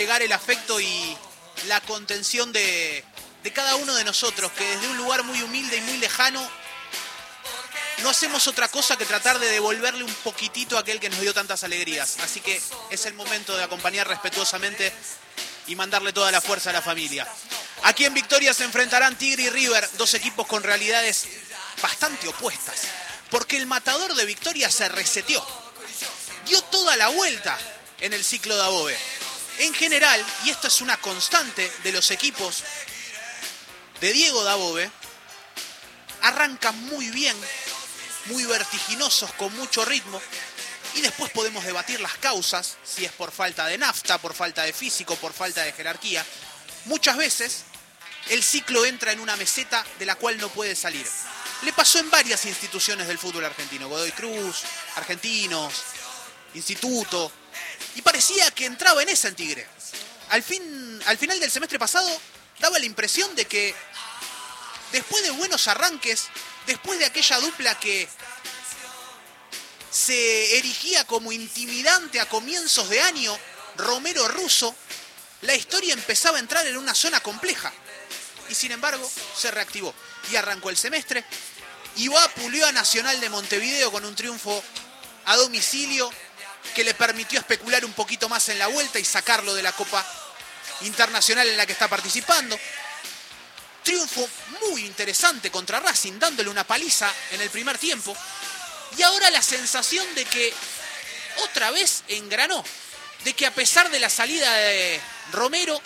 Llegar el afecto y la contención de cada uno de nosotros, que desde un lugar muy humilde y muy lejano no hacemos otra cosa que tratar de devolverle un poquitito a aquel que nos dio tantas alegrías. Así que es el momento de acompañar respetuosamente y mandarle toda la fuerza a la familia. Aquí en Victoria se enfrentarán Tigre y River, dos equipos con realidades bastante opuestas, porque el matador de Victoria se reseteó, dio toda la vuelta en el ciclo de Dabove. En general, y esto es una constante de los equipos de Diego Dabove, arrancan muy bien, muy vertiginosos, con mucho ritmo, y después podemos debatir las causas, si es por falta de nafta, por falta de físico, por falta de jerarquía. Muchas veces el ciclo entra en una meseta de la cual no puede salir. Le pasó en varias instituciones del fútbol argentino, Godoy Cruz, Argentinos, Instituto, y parecía que entraba en esa en Tigre. Al final del semestre pasado daba la impresión de que después de buenos arranques, después de aquella dupla que se erigía como intimidante a comienzos de año, Romero-Russo, la historia empezaba a entrar en una zona compleja. Y sin embargo, se reactivó. Y arrancó el semestre y vapuleó a Nacional de Montevideo con un triunfo a domicilio que le permitió especular un poquito más en la vuelta y sacarlo de la Copa Internacional en la que está participando. Triunfo muy interesante contra Racing, dándole una paliza en el primer tiempo. Y ahora la sensación de que otra vez engranó, de que a pesar de la salida de Romero,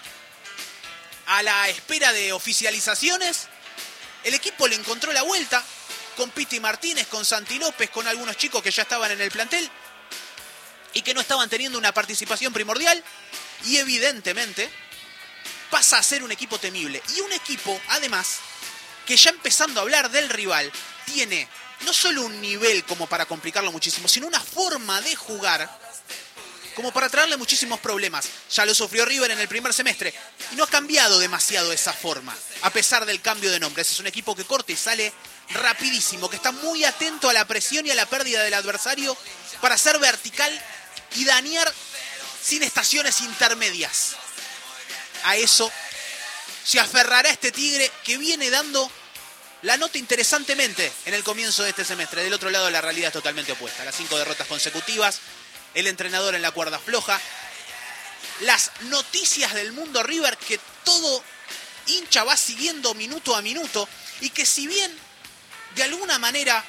a la espera de oficializaciones, el equipo le encontró la vuelta, con Piti Martínez, con Santi López, con algunos chicos que ya estaban en el plantel y que no estaban teniendo una participación primordial, y evidentemente pasa a ser un equipo temible. Y un equipo, además, que ya empezando a hablar del rival, tiene no solo un nivel como para complicarlo muchísimo, sino una forma de jugar como para traerle muchísimos problemas. Ya lo sufrió River en el primer semestre y no ha cambiado demasiado esa forma, a pesar del cambio de nombres. Es un equipo que corta y sale rapidísimo, que está muy atento a la presión y a la pérdida del adversario para ser vertical y dañar sin estaciones intermedias. A eso se aferrará este Tigre, que viene dando la nota interesantemente en el comienzo de este semestre. Del otro lado la realidad es totalmente opuesta. Las 5 derrotas consecutivas, el entrenador en la cuerda floja, las noticias del mundo River que todo hincha va siguiendo minuto a minuto, y que si bien de alguna manera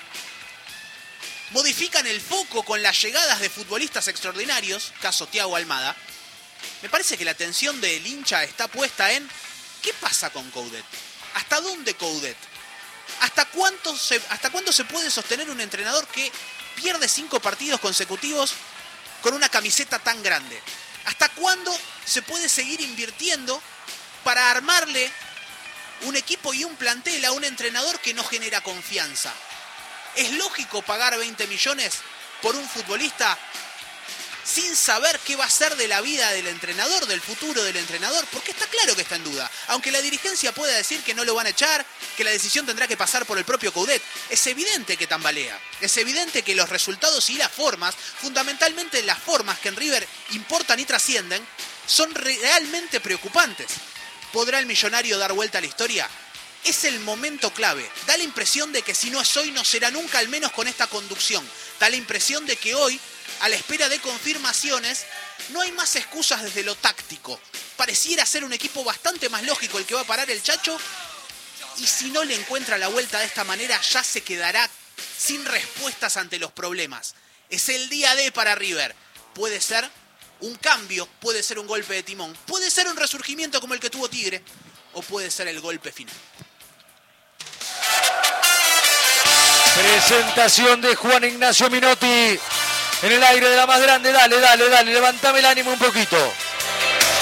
modifican el foco con las llegadas de futbolistas extraordinarios, caso Thiago Almada, me parece que la atención del hincha está puesta en ¿qué pasa con Coudet? ¿Hasta dónde Coudet? ¿Hasta cuándo se puede sostener un entrenador que pierde 5 partidos consecutivos con una camiseta tan grande? ¿Hasta cuándo se puede seguir invirtiendo para armarle un equipo y un plantel a un entrenador que no genera confianza? ¿Es lógico pagar 20 millones por un futbolista sin saber qué va a ser de la vida del entrenador, del futuro del entrenador? Porque está claro que está en duda. Aunque la dirigencia pueda decir que no lo van a echar, que la decisión tendrá que pasar por el propio Coudet, es evidente que tambalea. Es evidente que los resultados y las formas, fundamentalmente las formas que en River importan y trascienden, son realmente preocupantes. ¿Podrá el millonario dar vuelta a la historia? Es el momento clave. Da la impresión de que si no es hoy, no será nunca, al menos con esta conducción. Da la impresión de que hoy, a la espera de confirmaciones, no hay más excusas desde lo táctico. Pareciera ser un equipo bastante más lógico el que va a parar el Chacho, y si no le encuentra la vuelta de esta manera, ya se quedará sin respuestas ante los problemas. Es el día D para River. Puede ser un cambio, puede ser un golpe de timón, puede ser un resurgimiento como el que tuvo Tigre, o puede ser el golpe final. Presentación de Juan Ignacio Minotti en el aire de la más grande. Dale, levantame el ánimo un poquito.